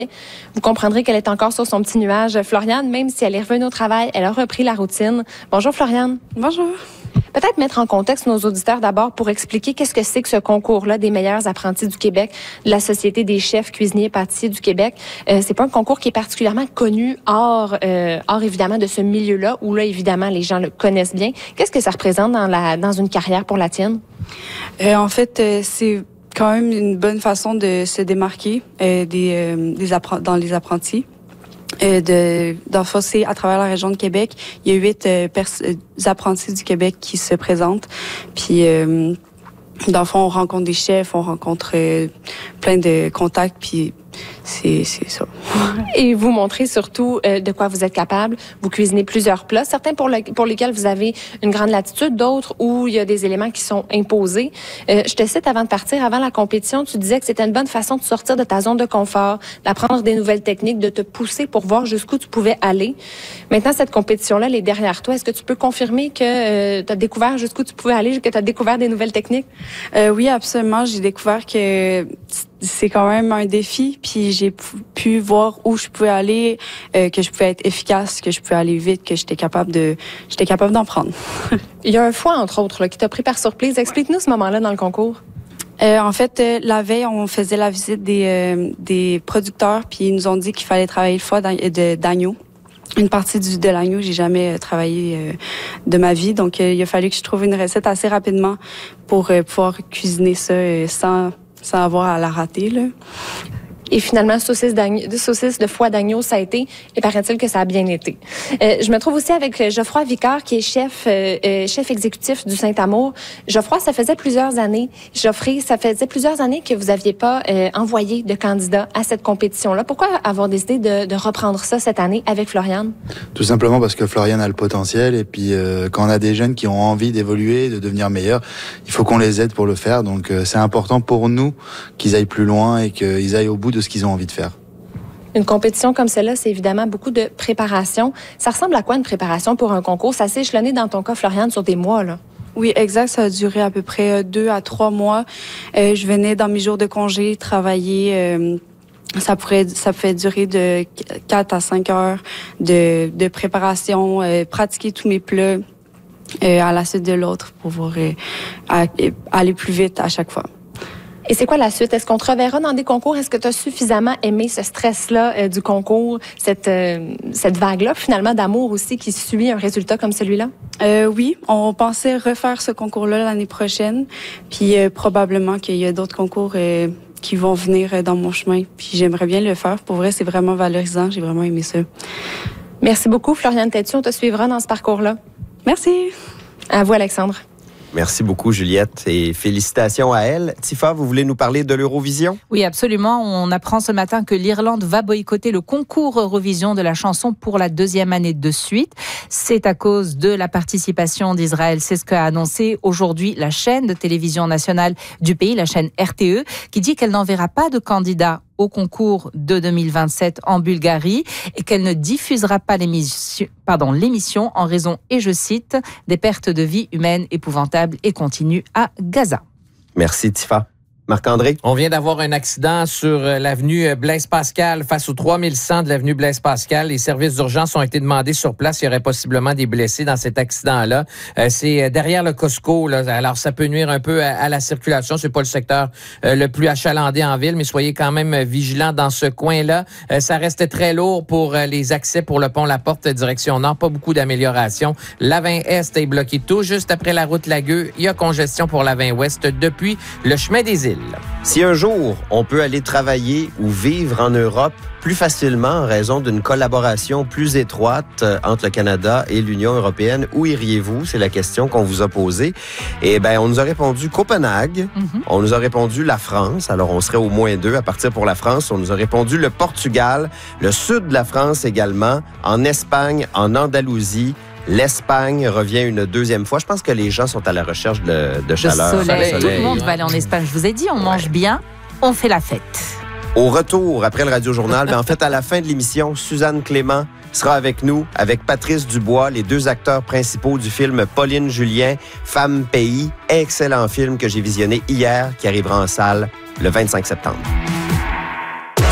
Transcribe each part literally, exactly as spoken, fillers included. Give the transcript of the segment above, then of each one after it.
Vous comprendrez qu'elle est encore sur son petit nuage. Floriane, même si elle est revenue au travail, elle a repris la routine. Bonjour Floriane. Bonjour. Peut-être mettre en contexte nos auditeurs d'abord pour expliquer qu'est-ce que c'est que ce concours-là des meilleurs apprentis du Québec, de la Société des chefs cuisiniers pâtissiers du Québec. Euh, c'est pas un concours qui est particulièrement connu hors, euh, hors évidemment de ce milieu-là où là évidemment les gens le connaissent bien. Qu'est-ce que ça représente dans la dans une carrière pour la tienne? Euh, en fait, euh, c'est quand même une bonne façon de se démarquer euh, des, euh, des appren- dans les apprentis. Euh, de d'enfoncer à travers la région de Québec. Il y a huit euh, pers- euh, apprentis du Québec qui se présentent. Puis, euh, dans le fond, on rencontre des chefs, on rencontre euh, plein de contacts, puis c'est, c'est ça. Et vous montrez surtout euh, de quoi vous êtes capable. Vous cuisinez plusieurs plats, certains pour, le, pour lesquels vous avez une grande latitude, d'autres où il y a des éléments qui sont imposés. Euh, je te cite avant de partir, avant la compétition, tu disais que c'était une bonne façon de sortir de ta zone de confort, d'apprendre des nouvelles techniques, de te pousser pour voir jusqu'où tu pouvais aller. Maintenant, cette compétition-là, elle est derrière toi. Est-ce que tu peux confirmer que euh, tu as découvert jusqu'où tu pouvais aller, que tu as découvert des nouvelles techniques? Euh, oui, absolument. J'ai découvert que c'est quand même un défi, puis j'ai pu voir où je pouvais aller, euh, que je pouvais être efficace, que je pouvais aller vite, que j'étais capable de, j'étais capable d'en prendre. Il y a un foie, entre autres, là, qui t'a pris par surprise. Explique-nous ce moment-là dans le concours. Euh, en fait, euh, la veille, on faisait la visite des, euh, des producteurs, puis ils nous ont dit qu'il fallait travailler le foie d'agneau. Une partie du, de l'agneau, j'ai jamais euh, travaillé euh, de ma vie, donc euh, il a fallu que je trouve une recette assez rapidement pour euh, pouvoir cuisiner ça euh, sans sans avoir à la rater, là. Et finalement, saucisse, de saucisse de foie d'agneau, ça a été, et paraît-il que ça a bien été. Euh, je me trouve aussi avec Geoffroy Vicard, qui est chef euh, euh, chef exécutif du Saint-Amour. Geoffroy, ça faisait plusieurs années, Geoffrey, ça faisait plusieurs années que vous aviez pas euh, envoyé de candidat à cette compétition-là. Pourquoi avoir décidé de, de reprendre ça cette année avec Floriane? Tout simplement parce que Floriane a le potentiel, et puis euh, quand on a des jeunes qui ont envie d'évoluer, de devenir meilleurs, il faut qu'on les aide pour le faire. Donc euh, c'est important pour nous qu'ils aillent plus loin et qu'ils aillent au bout de ce qu'ils ont envie de faire. Une compétition comme celle-là, c'est évidemment beaucoup de préparation. Ça ressemble à quoi une préparation pour un concours? Ça s'est échelonné dans ton cas, Floriane, sur des mois, là. Oui, exact. Ça a duré à peu près deux à trois mois. Euh, je venais dans mes jours de congé travailler. Euh, ça pourrait, ça pouvait durer de quatre à cinq heures de, de préparation, euh, pratiquer tous mes plats euh, à la suite de l'autre pour pouvoir euh, à, aller plus vite à chaque fois. Et c'est quoi la suite? Est-ce qu'on te reverra dans des concours? Est-ce que tu as suffisamment aimé ce stress-là euh, du concours, cette, euh, cette vague-là, finalement, d'amour aussi qui suit un résultat comme celui-là? Euh, oui, on pensait refaire ce concours-là l'année prochaine. Puis euh, probablement qu'il y a d'autres concours euh, qui vont venir dans mon chemin. Puis j'aimerais bien le faire. Pour vrai, c'est vraiment valorisant. J'ai vraiment aimé ça. Merci beaucoup, Floriane Têtu. On te suivra dans ce parcours-là. Merci. À vous, Alexandre. Merci beaucoup, Juliette, et félicitations à elle. Tifa, vous voulez nous parler de l'Eurovision? Oui, absolument. On apprend ce matin que l'Irlande va boycotter le concours Eurovision de la chanson pour la deuxième année de suite. C'est à cause de la participation d'Israël. C'est ce qu'a annoncé aujourd'hui la chaîne de télévision nationale du pays, la chaîne R T E, qui dit qu'elle n'enverra pas de candidat au concours de deux mille vingt-sept en Bulgarie et qu'elle ne diffusera pas l'émission, pardon, l'émission en raison, et je cite, des pertes de vie humaines épouvantables et continues à Gaza. Merci, Tifa. Marc-André? On vient d'avoir un accident sur l'avenue Blaise-Pascal face au trois mille cent de l'avenue Blaise-Pascal. Les services d'urgence ont été demandés sur place. Il y aurait possiblement des blessés dans cet accident-là. Euh, c'est derrière le Costco, là. Alors, ça peut nuire un peu à, à la circulation. C'est pas le secteur euh, le plus achalandé en ville, mais soyez quand même vigilants dans ce coin-là. Euh, ça reste très lourd pour euh, les accès pour le pont La Porte direction nord. Pas beaucoup d'amélioration. La vingt Est est bloquée tout juste après la route Lagueux. Il y a congestion pour la vingt Ouest depuis le chemin des îles. Si un jour, on peut aller travailler ou vivre en Europe plus facilement en raison d'une collaboration plus étroite entre le Canada et l'Union européenne, où iriez-vous? C'est la question qu'on vous a posée. Et ben, on nous a répondu Copenhague, mm-hmm. On nous a répondu la France, alors on serait au moins deux à partir pour la France. On nous a répondu le Portugal, le sud de la France également, en Espagne, en Andalousie. L'Espagne revient une deuxième fois. Je pense que les gens sont à la recherche de, de chaleur. Le soleil. Tout le monde va aller en Espagne. Je vous ai dit, on mange ouais. bien, on fait la fête. Au retour, après le Radio-Journal, ben en fait, à la fin de l'émission, Suzanne Clément sera avec nous, avec Patrice Dubois, les deux acteurs principaux du film Pauline Julien, Femme Pays. Excellent film que j'ai visionné hier, qui arrivera en salle le vingt-cinq septembre.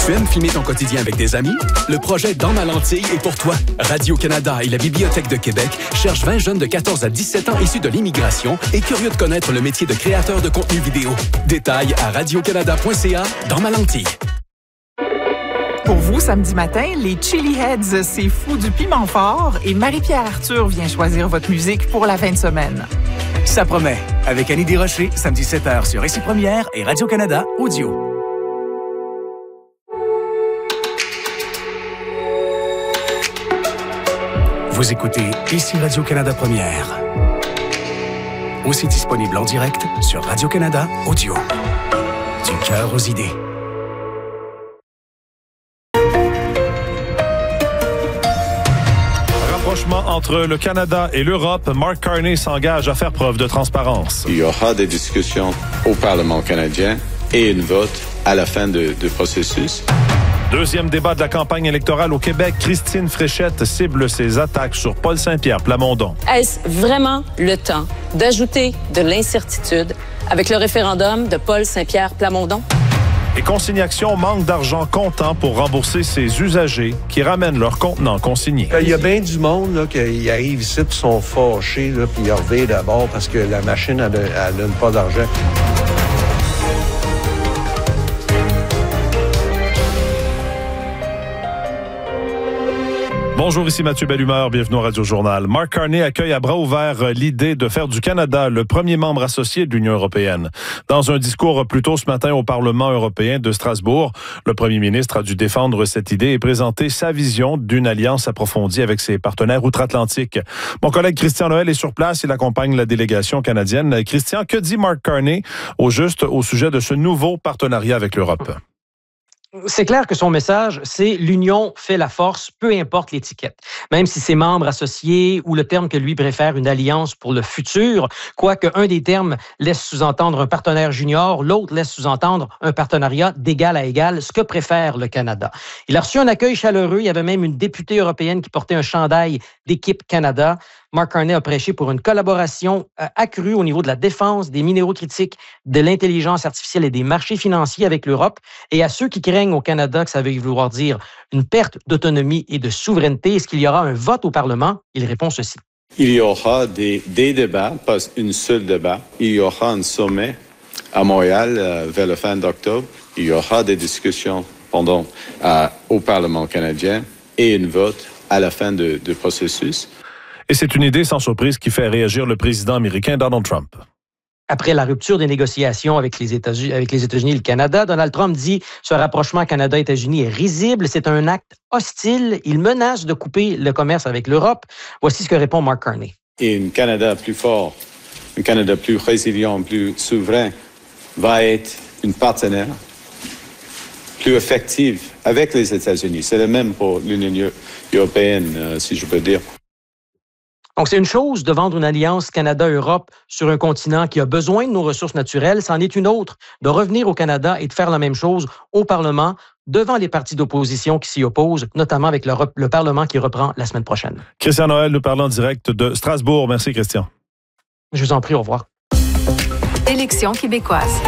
Tu aimes filmer ton quotidien avec des amis? Le projet Dans ma lentille est pour toi. Radio-Canada et la Bibliothèque de Québec cherchent vingt jeunes de quatorze à dix-sept ans issus de l'immigration et curieux de connaître le métier de créateur de contenu vidéo. Détails à radio-canada point c a Dans ma lentille. Pour vous, samedi matin, les Chili Heads, c'est fou du piment fort et Marie-Pierre Arthur vient choisir votre musique pour la fin de semaine. Ça promet. Avec Annie Desrochers, samedi sept heures sur Ici Première et Radio-Canada Audio. Vous écoutez Ici Radio-Canada Première. Aussi disponible en direct sur Radio-Canada Audio. Du cœur aux idées. Entre le Canada et l'Europe, Mark Carney s'engage à faire preuve de transparence. Il y aura des discussions au Parlement canadien et une vote à la fin du processus. Deuxième débat de la campagne électorale au Québec, Christine Fréchette cible ses attaques sur Paul Saint-Pierre Plamondon. Est-ce vraiment le temps d'ajouter de l'incertitude avec le référendum de Paul Saint-Pierre Plamondon? Et Consignation manque d'argent comptant pour rembourser ses usagers qui ramènent leurs contenants consignés. Il y a bien du monde là, qui arrive ici et sont fâchés, là, puis ils reviennent d'abord parce que la machine ne donne pas d'argent. Bonjour, ici Mathieu Bellumeur, bienvenue au Radio Journal. Mark Carney accueille à bras ouverts l'idée de faire du Canada le premier membre associé de l'Union européenne. Dans un discours plus tôt ce matin au Parlement européen de Strasbourg, le premier ministre a dû défendre cette idée et présenter sa vision d'une alliance approfondie avec ses partenaires outre-Atlantique. Mon collègue Christian Noël est sur place, il accompagne la délégation canadienne. Christian, que dit Mark Carney au juste au sujet de ce nouveau partenariat avec l'Europe? C'est clair que son message, c'est l'union fait la force, peu importe l'étiquette. Même si c'est membres associés ou le terme que lui préfère, une alliance pour le futur, quoique un des termes laisse sous-entendre un partenaire junior, l'autre laisse sous-entendre un partenariat d'égal à égal, ce que préfère le Canada. Il a reçu un accueil chaleureux. Il y avait même une députée européenne qui portait un chandail d'équipe Canada. Mark Carney a prêché pour une collaboration accrue au niveau de la défense, des minéraux critiques, de l'intelligence artificielle et des marchés financiers avec l'Europe. Et à ceux qui craignent au Canada que ça veuille vouloir dire une perte d'autonomie et de souveraineté, est-ce qu'il y aura un vote au Parlement? Il répond ceci. Il y aura des, des débats, pas un seul débat. Il y aura un sommet à Montréal euh, vers la fin d'octobre. Il y aura des discussions pendant euh, au Parlement canadien et un vote à la fin du processus. Et c'est une idée sans surprise qui fait réagir le président américain Donald Trump. Après la rupture des négociations avec les États-Unis, avec les États-Unis et le Canada, Donald Trump dit ce rapprochement Canada-États-Unis est risible, c'est un acte hostile, il menace de couper le commerce avec l'Europe. Voici ce que répond Mark Carney. Et un Canada plus fort, un Canada plus résilient, plus souverain, va être un partenaire plus effectif avec les États-Unis. C'est le même pour l'Union européenne, euh, si je peux dire. Donc, c'est une chose de vendre une alliance Canada-Europe sur un continent qui a besoin de nos ressources naturelles. C'en est une autre de revenir au Canada et de faire la même chose au Parlement devant les partis d'opposition qui s'y opposent, notamment avec le, le Parlement qui reprend la semaine prochaine. Christian Noël nous parle en direct de Strasbourg. Merci, Christian. Je vous en prie, au revoir. Élections québécoises.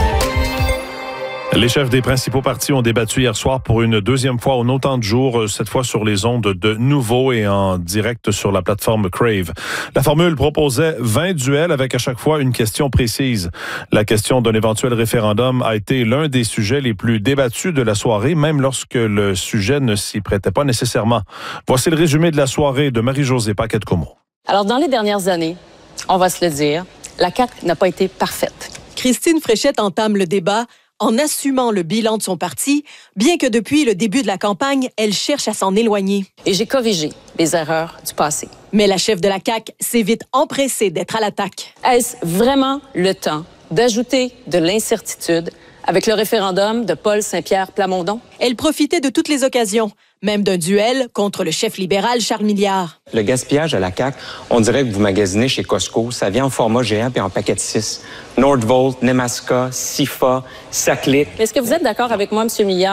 Les chefs des principaux partis ont débattu hier soir pour une deuxième fois en autant de jours, cette fois sur les ondes de Nouveau et en direct sur la plateforme Crave. La formule proposait vingt duels avec à chaque fois une question précise. La question d'un éventuel référendum a été l'un des sujets les plus débattus de la soirée, même lorsque le sujet ne s'y prêtait pas nécessairement. Voici le résumé de la soirée de Marie-Josée Paquette-Comeau. Alors, dans les dernières années, on va se le dire, la C A Q n'a pas été parfaite. Christine Fréchette entame le débat en assumant le bilan de son parti, bien que depuis le début de la campagne, elle cherche à s'en éloigner. Et j'ai corrigé les erreurs du passé. Mais la chef de la C A Q s'est vite empressée d'être à l'attaque. Est-ce vraiment le temps d'ajouter de l'incertitude avec le référendum de Paul Saint-Pierre Plamondon? Elle profitait de toutes les occasions, même d'un duel contre le chef libéral Charles Milliard. Le gaspillage à la C A Q, on dirait que vous magasinez chez Costco. Ça vient en format géant puis en paquet de six. Nordvolt, Nemaska, Sifa, Saclic. Est-ce que vous êtes d'accord avec moi, M. Milliard,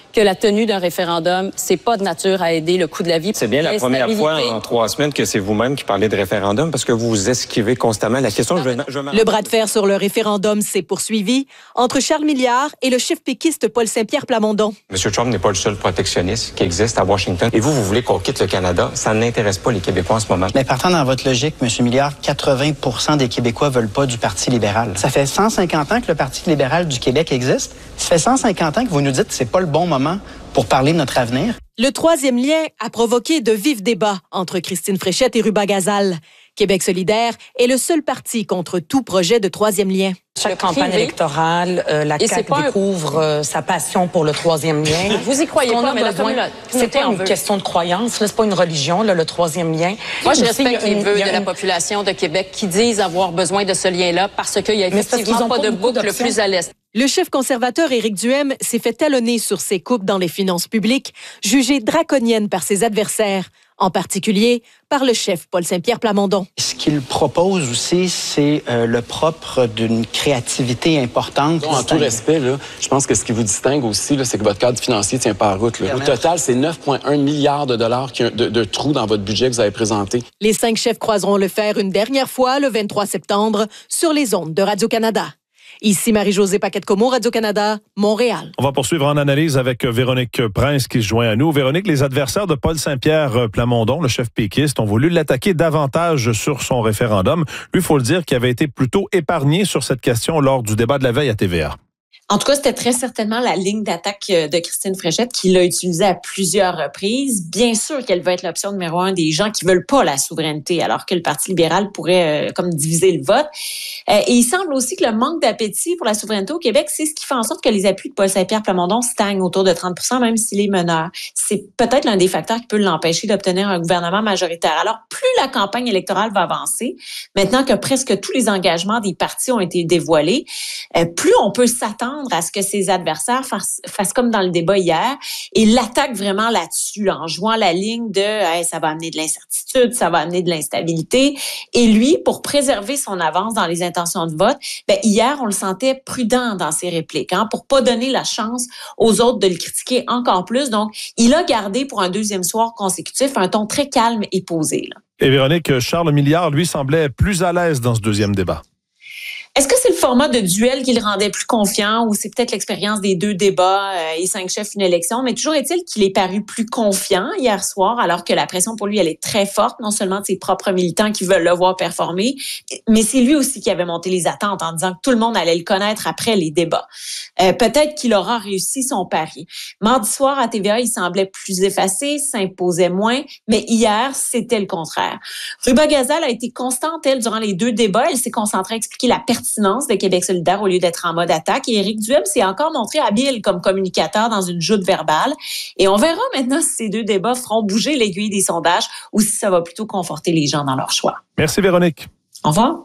que la tenue d'un référendum, c'est pas de nature à aider le coût de la vie. C'est bien la première fois en trois semaines que c'est vous-même qui parlez de référendum parce que vous vous esquivez constamment la question. Je vais, je vais le bras de fer sur le référendum s'est poursuivi entre Charles Milliard et le chef péquiste Paul Saint-Pierre Plamondon. M. Trump n'est pas le seul protectionniste qui existe à Washington. Et vous, vous voulez qu'on quitte le Canada. Ça n'intéresse pas les Québécois en ce moment. Mais partant dans votre logique, M. Milliard, quatre-vingts pour cent des Québécois veulent pas du Parti libéral. Ça fait cent cinquante ans que le Parti libéral du Québec existe. Ça fait cent cinquante ans que vous nous dites que c'est pas le bon moment pour parler de notre avenir. Le troisième lien a provoqué de vifs débats entre Christine Fréchette et Ruba Gazal. Québec solidaire est le seul parti contre tout projet de troisième lien. Chaque campagne électorale, euh, la C A Q découvre un... euh, sa passion pour le troisième lien. Vous y croyez pas, mais besoin... la c'est pas une veut. question de croyance, c'est pas une religion, là, le troisième lien. Moi, je respecte une, les vœux de une... la population de Québec qui disent avoir besoin de ce lien-là parce qu'il y a effectivement pas, pas de boucle plus à l'est. Le chef conservateur Éric Duhaime s'est fait talonner sur ses coupes dans les finances publiques, jugées draconiennes par ses adversaires, en particulier par le chef Paul Saint-Pierre Plamondon. Ce qu'il propose aussi, c'est euh, le propre d'une créativité importante. En tout respect, là, je pense que ce qui vous distingue aussi, là, c'est que votre cadre financier ne tient pas à route. Là. Au total, c'est neuf virgule un milliards de dollars de, de trous dans votre budget que vous avez présenté. Les cinq chefs croiseront le fer une dernière fois le vingt-trois septembre sur les ondes de Radio-Canada. Ici Marie-Josée Paquette-Comeau, Radio-Canada, Montréal. On va poursuivre en analyse avec Véronique Prince qui se joint à nous. Véronique, les adversaires de Paul Saint-Pierre Plamondon, le chef péquiste, ont voulu l'attaquer davantage sur son référendum. Lui, il faut le dire, qui avait été plutôt épargné sur cette question lors du débat de la veille à T V A. En tout cas, c'était très certainement la ligne d'attaque de Christine Fréchette qui l'a utilisée à plusieurs reprises. Bien sûr qu'elle va être l'option numéro un des gens qui veulent pas la souveraineté, alors que le Parti libéral pourrait euh, comme diviser le vote. Euh, et il semble aussi que le manque d'appétit pour la souveraineté au Québec, c'est ce qui fait en sorte que les appuis de Paul Saint-Pierre Plamondon stagnent autour de trente pour cent, même s'il est meneur. C'est peut-être l'un des facteurs qui peut l'empêcher d'obtenir un gouvernement majoritaire. Alors, plus la campagne électorale va avancer, maintenant que presque tous les engagements des partis ont été dévoilés, euh, plus on peut s'attendre à ce que ses adversaires fassent, fassent comme dans le débat hier et l'attaquent vraiment là-dessus, là, en jouant la ligne de hey, ça va amener de l'incertitude, ça va amener de l'instabilité. Et lui, pour préserver son avance dans les intentions de vote, ben, hier, on le sentait prudent dans ses répliques, hein, pour pas donner la chance aux autres de le critiquer encore plus. Donc, il a gardé pour un deuxième soir consécutif un ton très calme et posé. Là. Et Véronique, Charles Milliard, lui, semblait plus à l'aise dans ce deuxième débat. Est-ce que c'est le format de duel qui le rendait plus confiant ou c'est peut-être l'expérience des deux débats euh, et cinq chefs une élection? Mais toujours est-il qu'il est paru plus confiant hier soir, alors que la pression pour lui, elle est très forte, non seulement de ses propres militants qui veulent le voir performer, mais c'est lui aussi qui avait monté les attentes en disant que tout le monde allait le connaître après les débats. Euh, peut-être qu'il aura réussi son pari. Mardi soir, à T V A, il semblait plus effacé, s'imposait moins, mais hier, c'était le contraire. Ruba Gazal a été constante, elle, durant les deux débats. Elle s'est concentrée à expliquer la pertinence de Québec solidaire au lieu d'être en mode attaque. Et Éric Duhaime s'est encore montré habile comme communicateur dans une joute verbale. Et on verra maintenant si ces deux débats feront bouger l'aiguille des sondages ou si ça va plutôt conforter les gens dans leur choix. Merci Véronique. Au revoir.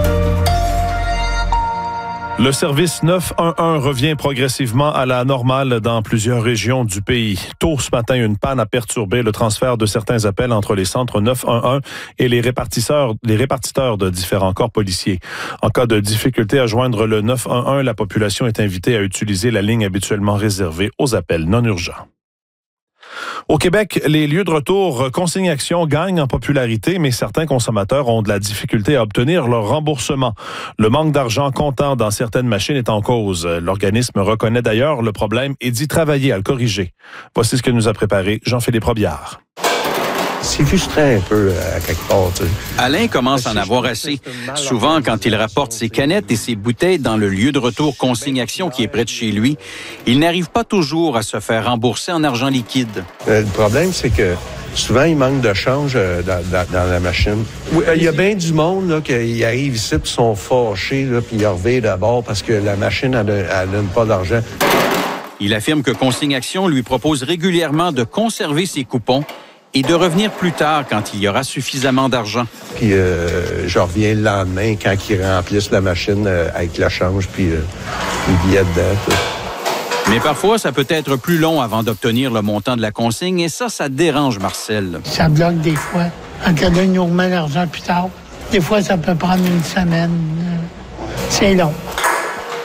Le service neuf un un revient progressivement à la normale dans plusieurs régions du pays. Tôt ce matin, une panne a perturbé le transfert de certains appels entre les centres neuf un un et les répartisseurs, les répartiteurs de différents corps policiers. En cas de difficulté à joindre le neuf un un, la population est invitée à utiliser la ligne habituellement réservée aux appels non urgents. Au Québec, les lieux de retour consignation gagnent en popularité, mais certains consommateurs ont de la difficulté à obtenir leur remboursement. Le manque d'argent comptant dans certaines machines est en cause. L'organisme reconnaît d'ailleurs le problème et dit travailler à le corriger. Voici ce que nous a préparé Jean-Philippe Robillard. C'est frustrant un peu à quelque part. Tu sais. Alain commence à en avoir assez. Souvent, quand il rapporte ses canettes et ses bouteilles dans le lieu de retour consignation qui est près de chez lui, il n'arrive pas toujours à se faire rembourser en argent liquide. Euh, le problème, c'est que souvent, il manque de change euh, dans, dans, dans la machine. Oui, il y a bien du monde là, qui arrive ici et sont fâchés, là, puis ils reviennent d'abord parce que la machine, elle ne donne pas d'argent. Il affirme que Consignation lui propose régulièrement de conserver ses coupons et de revenir plus tard quand il y aura suffisamment d'argent. Puis euh, je reviens le lendemain quand ils remplissent la machine euh, avec la change puis euh, les billets dedans. Tout. Mais parfois, ça peut être plus long avant d'obtenir le montant de la consigne et ça, ça dérange Marcel. Ça bloque des fois. En cas d'un, ils nous remet l'argent plus tard. Des fois, ça peut prendre une semaine. C'est long.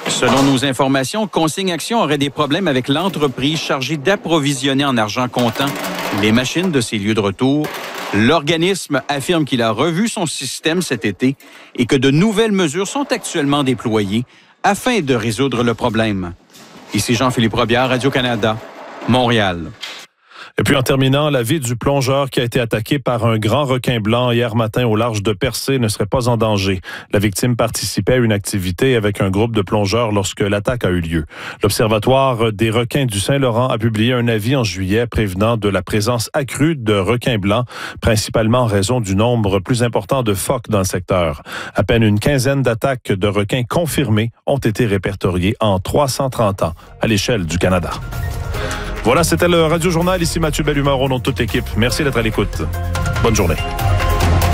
Selon nos informations, Consigne Action aurait des problèmes avec l'entreprise chargée d'approvisionner en argent comptant les machines de ces lieux de retour. L'organisme affirme qu'il a revu son système cet été et que de nouvelles mesures sont actuellement déployées afin de résoudre le problème. Ici Jean-Philippe Robillard, Radio-Canada, Montréal. Et puis en terminant, la vie du plongeur qui a été attaqué par un grand requin blanc hier matin au large de Percé ne serait pas en danger. La victime participait à une activité avec un groupe de plongeurs lorsque l'attaque a eu lieu. L'Observatoire des requins du Saint-Laurent a publié un avis en juillet prévenant de la présence accrue de requins blancs, principalement en raison du nombre plus important de phoques dans le secteur. À peine une quinzaine d'attaques de requins confirmées ont été répertoriées en trois cent trente ans à l'échelle du Canada. Voilà, c'était le Radio Journal. Ici Mathieu Bellumeur au nom de toute l'équipe. Merci d'être à l'écoute. Bonne journée.